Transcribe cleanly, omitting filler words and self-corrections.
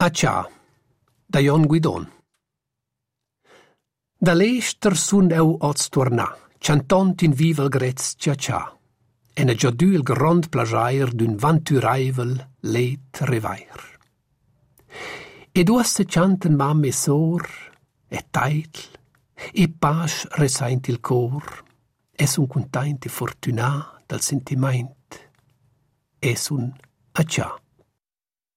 Ciao, da Jon Guidon. Da l'ester sun eu oz tornà, chantant in vivel grez ciao. En già dü il grand plagiair d'un vanturaivel let revair. Ed uossa chanten mam e sor, e taitl, e pas resaint il cor, e sun containt e fortunà dal sentiment, e sun a ciao.